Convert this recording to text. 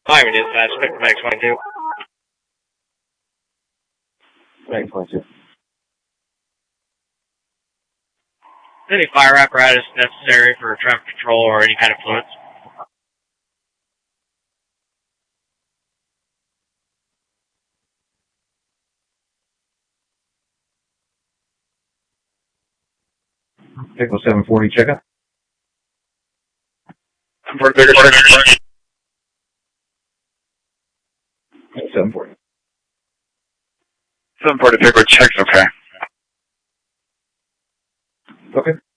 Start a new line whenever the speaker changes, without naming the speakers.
Hi, my name is Max. Max 22.
Max 22.
Any fire apparatus necessary for traffic control or any kind of fluids?
Pickle 740 checkup. 740.
740 Pickle checks, okay.
Okay.